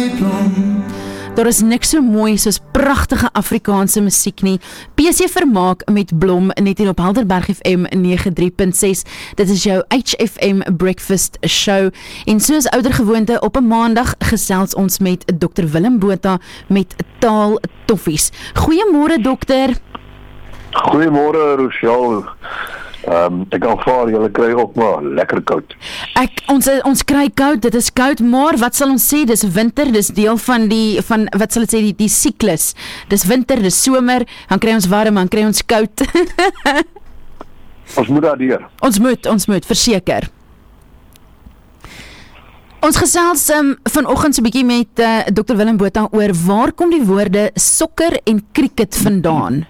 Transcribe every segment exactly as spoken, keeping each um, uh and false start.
Daar is niks so mooi soos pragtige Afrikaanse musiek nie. P C Vermaak met Blom, net hier op Helderberg F M nege drie punt ses. Dit is jou H F M Breakfast Show. En soos ouder gewoonte op 'n maandag gesels ons met dokter Willem Botha met Taal Toffies. Goeiemôre dokter. Goeiemôre Rochelle. Um, ek aanvaar julle kry ook maar lekker koud. Ek ons ons kry koud, dit is koud, maar wat sal ons sê, dis winter, dis deel van die van wat sal dit sê die die siklus. Dis winter, dis somer, dan kry ons warm, dan kry ons koud. Ons moet daardeur. Ons moet, ons moet verseker. Ons gesels um, vanoggend so 'n bietjie met uh, dokter Willem Botha oor waar kom die woorde sokker en cricket vandaan?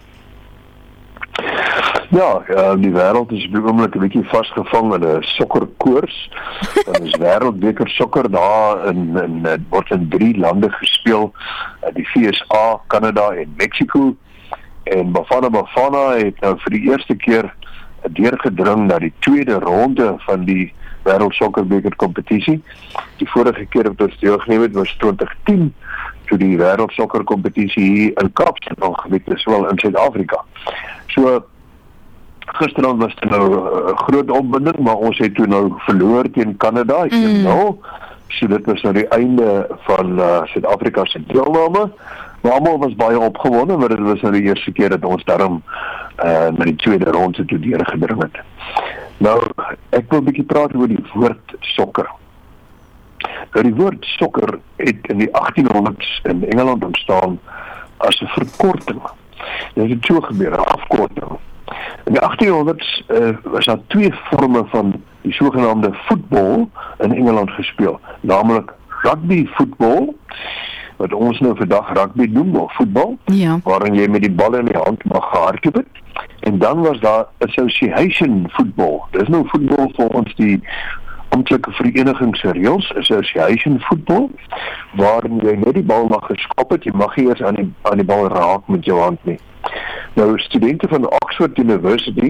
Ja, die wêreld is op die oomblik 'n bietjie vasgevang in 'n sokkerkoors. Daar is wêreldbeker sokker daar in in word in drie lande gespeel, die V S A, Kanada en Mexico. En Bafana Bafana het nou vir die eerste keer deurgedring na die tweede ronde van die wêreldsokkerbeker kompetisie. Die vorige keer wat ons deelgeneem het was twintig tien, toe die wêreldsokkerkompetisie hier in Kaapstad aangebied is, wel in Suid-Afrika. So gisterand was dit nou 'n uh, groot opwinding, maar ons het toe nou verloor teen Kanada, een nul. Mm. So dit was nou die einde van uh, Suid-Afrika se deelname. Maar almal was baie opgewonde, want dit was nou die eerste keer dat ons daarom uh, na die tweede ronde toe deurgedring het. Nou, ek wil 'n bietjie praat oor die woord sokker. Nou die woord sokker het in die achttienhonderds in Engeland ontstaan as 'n verkorting. Dit het so gebeur, 'n afkorting. In die achttienhonderds uh, was daar twee vorme van die sogenaamde voetbal in Engeland gespeel, naamlik rugby voetbal, wat ons nou vandag rugby noem, of voetbal, ja, waarin jy met die bal in die hand mag gehardloop het. En dan was daar association voetbal. Dis nou voetbal volgens die amptelike vereniging se reëls, association voetbal, waarin jy net die bal mag geskop het, jy mag nie eers aan die, aan die bal raak met jou hand nie. Nou, studente van Oxford University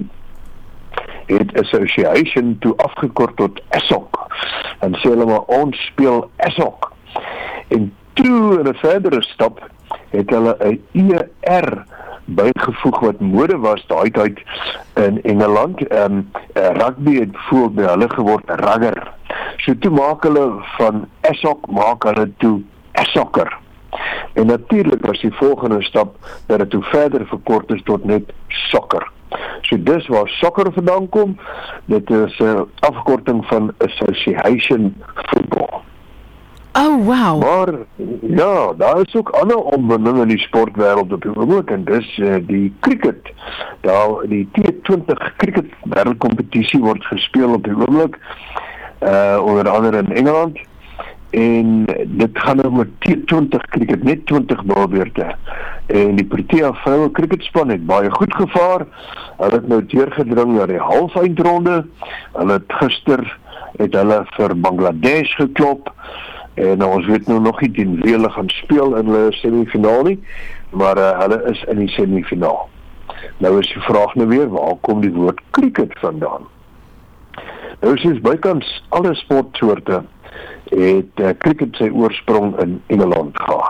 het association toe afgekort tot ASOC, en sê hulle maar, ons speel ASOC. En toe in 'n verdere stap het hulle 'n E R bygevoeg wat mode was daai tyd in Engeland. Um, rugby het bijvoorbeeld by hulle geword rugger. So toe maak hulle van ASOC, maak hulle toe ASOCKER. En natuurlik was die volgende stap dat het toe verder verkort is tot net sokker. So dis waar sokker vandaan kom. Dit is 'n afkorting van association voetbal. Oh, wow. Maar ja, daar is ook ander opwinding in die sportwêreld op die oomblik, en dis uh, die cricket. Daar die T twintig cricket wêreldkompetisie word gespeel op die oomblik, uh, onder andere in Engeland. En dit gaan nou oor T twintig cricket, net twintig balbeurte. En die Protea vroue cricketspan het baie goed gevaar. Hulle het nou deurgedring na die halfeindronde. Hulle het gister het hulle vir Bangladesh geklop. En nou, ons weet nou nog nie teen wie hulle gaan speel in hulle semifinaal nie, maar uh, hulle is in die semifinaal. Nou is die vraag nou weer, waar kom die woord cricket vandaan? Nou soos bykans alle sportsoorte het uh, cricket sy oorsprong in Engeland gehad.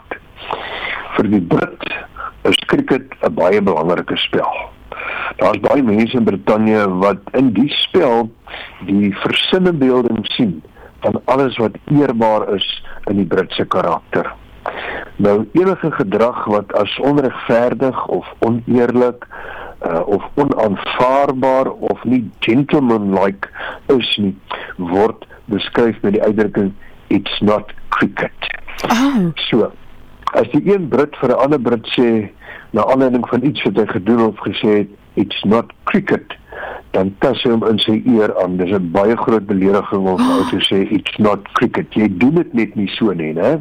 Vir die Brit is cricket 'n baie belangrike spel. Daar is baie mense in Brittanje wat in die spel die versinnebeelding sien van alles wat eerbaar is in die Britse karakter. Nou, enige gedrag wat as onregverdig of oneerlik uh, of onaanvaarbaar of nie gentlemanlike is nie, word beskryf met die uitdrukking it's not cricket. Oh. So, as die een Brit vir 'n ander Brit sê, na aanleiding van iets wat hy gedoen of gesê het, it's not cricket, dan tas hy hom in sy eer aan. Dis 'n baie groot belediging om nou te sê, it's not cricket. Jy doen dit net nie so nie, né?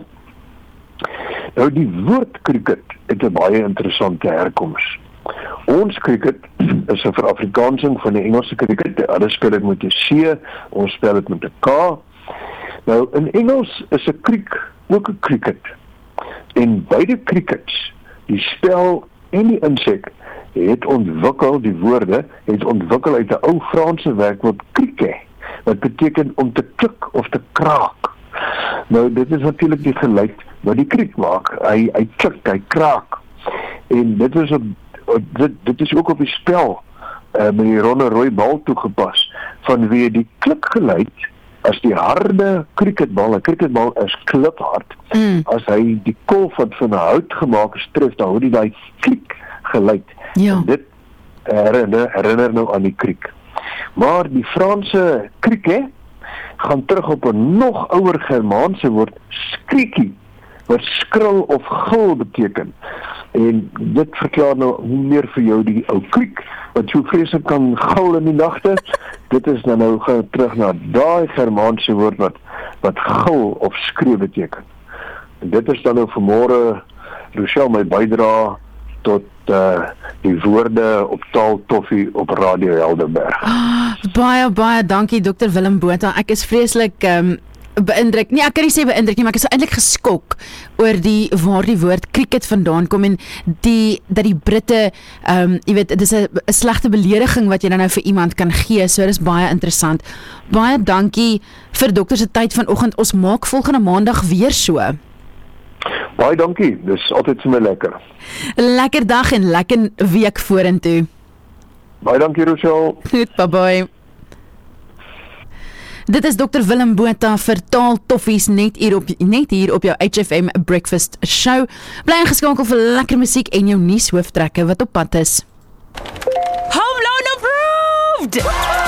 Nou, die woord cricket het 'n baie interessante herkoms. Ons cricket is 'n verafrikaansing van die Engelse cricket. Hulle speel dit met 'n C, ons spel dit met 'n K. Nou, in Engels is 'n crick ook 'n cricket. En beide crickets, die spel en die insek, het ontwikkel, die woorde, het ontwikkel uit 'n ou Franse werkwoord criquet, wat beteken om te klik of te kraak. Nou, dit is natuurlik die gelyk, wat die kriek maak, hy hy klik, hy kraak. En dit is op dit dit is ook op die spel uh, met die ronde rooi bal toegepas, vanweë die klikgeluid as die harde cricketbal, 'n cricketbal is kliphard. Mm. As hy die kolf wat van hout gemaak is tref, dan hoor jy daai klik geluid. Ja. En dit herinner, herinner nou aan die kriek. Maar die Franse kriek, hè, gaan terug op 'n nog ouer Germaanse woord, skriekie, wat skril of gil beteken. En dit verklaar nou hoe meer vir jou die ou kriek, wat so vreeslik kan gil in die nagte. Dit is dan nou gaan terug na daai Germaanse woord wat wat gil of skree beteken. En dit is dan nou vanmôre, Rochelle, my bydra tot uh, die woorde op Taal Toffie op Radio Helderberg. Oh, baie, baie dankie dokter Willem Botha. Ek is vreeslik um, beïndruk. Nee, ek kan nie sê beïndruk nie, maar ek is eintlik geskok oor die waar die woord cricket vandaan kom en die dat die Britte, um, jy weet, dit is 'n slegte belediging wat jy dan nou vir iemand kan gee. So dit is baie interessant. Baie dankie vir dokter se tyd vanoggend. Ons maak volgende maandag weer so. Baie dankie. Dis altyd vir my lekker. Lekker dag en lekker week vorentoe. Baie dankie, Rochelle. Goed, bye bye. Dit is dokter Willem Botha vir Taal Toffies net hier op net hier op jou H F M Breakfast Show. Bly ingeskakel vir lekker musiek en jou nuushooftrekke wat op pad is. Home loan approved!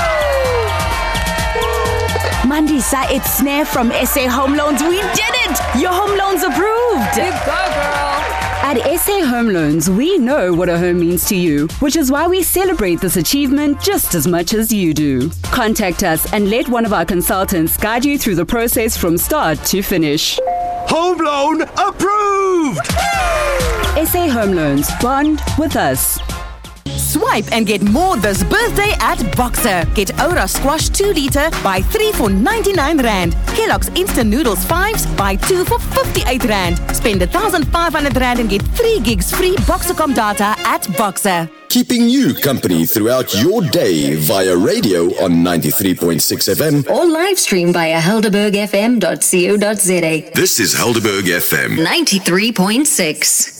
Mandisa, it's Snare from S A Home Loans. We did it! Your home loan's approved! You go, girl! At S A Home Loans, we know what a home means to you, which is why we celebrate this achievement just as much as you do. Contact us and let one of our consultants guide you through the process from start to finish. Home loan approved! S A Home Loans, bond with us. Swipe and get more this birthday at Boxer. Get Ora Squash two litre, buy three for ninety-nine rand. Kellogg's Instant Noodles fives, buy two for fifty-eight rand. Spend one thousand five hundred rand and get three gigs free Boxercom data at Boxer. Keeping you company throughout your day via radio on ninety-three point six F M. Or live stream via helderberg f m dot co dot za. This is Helderberg F M. ninety-three point six.